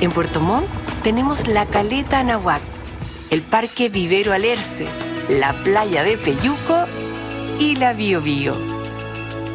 En Puerto Montt tenemos la Caleta Anahuac, el Parque Vivero Alerce, la playa de Peyuco y la Biobío.